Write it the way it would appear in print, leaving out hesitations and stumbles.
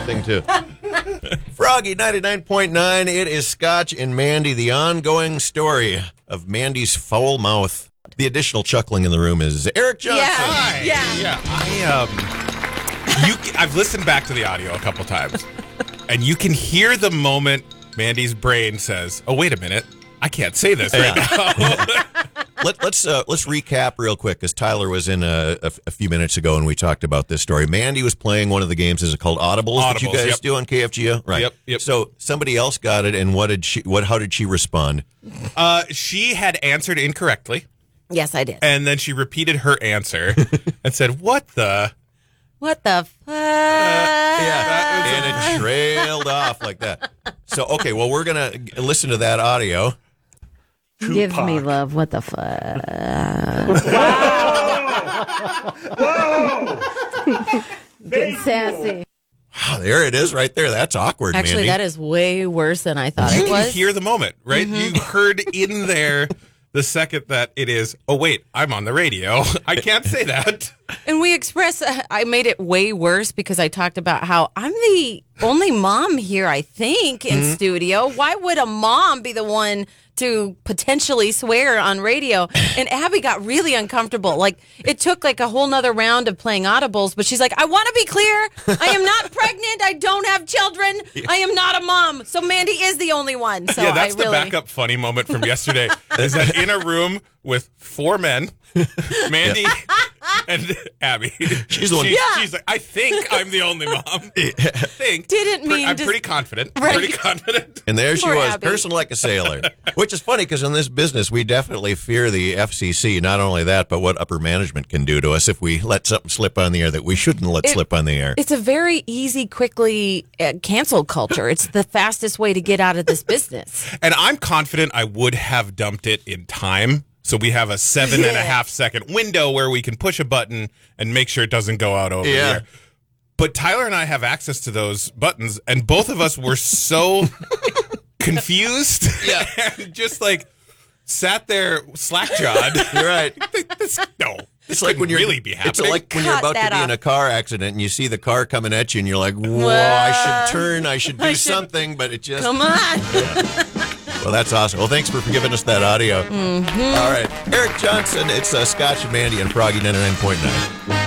thing, too. Froggy 99.9. It is Scotch and Mandy, the ongoing story of Mandy's foul mouth. The additional chuckling in the room is Eric Johnson. Yeah. I've listened back to the audio a couple times, and you can hear the moment Mandy's brain says, "Oh, wait a minute, I can't say this right now." Let's recap real quick, because Tyler was in a few minutes ago and we talked about this story. Mandy was playing one of the games. Is it called Audibles that you guys do on KFGO? Right. Yep. So somebody else got it, and how did she respond? She had answered incorrectly. Yes, I did. And then she repeated her answer and said, What the fuck? And it trailed off like that. So, okay, well, we're going to listen to that audio. Give me love. What the fuck? Whoa! Getting sassy. Oh, there it is right there. That's awkward, Actually, Mandy. that is way worse than I thought You it was. can hear the moment, right? Mm-hmm. You heard in there the second that it is, oh, wait, I'm on the radio. I can't say that. And we express, I made it way worse because I talked about how I'm the only mom here, I think, in studio. Why would a mom be the one to potentially swear on radio? And Abby got really uncomfortable. Like, it took like a whole nother round of playing audibles, but she's like, I want to be clear. I am not pregnant. I don't have children. I am not a mom. So Mandy is the only one. So Yeah, that's I the really... backup funny moment from yesterday, is that in a room with 4 men, Mandy and Abby. She's the one. She's like, I think I'm the only mom. I think. Didn't mean I'm to- pretty confident. Right. Pretty confident. And there she Poor was, Abby. person like a sailor. Which is funny, because in this business, we definitely fear the FCC. Not only that, but what upper management can do to us if we let something slip on the air that we shouldn't let slip on the air. It's a very easy, quickly cancel culture. It's the fastest way to get out of this business. And I'm confident I would have dumped it in time. So we have a 7.5 second window where we can push a button and make sure it doesn't go out over the air. But Tyler and I have access to those buttons, and both of us were so confused and just like sat there slack-jawed. You're right. This It's like when you're really be happening. It's like when you're Cut about to that be in off. a car accident and you see the car coming at you and you're like, whoa, I should turn, I should do something, but it just... Come on. Well, that's awesome. Well, thanks for giving us that audio. All right. Eric Johnson, it's Scotch and Mandy and Froggy 99.9.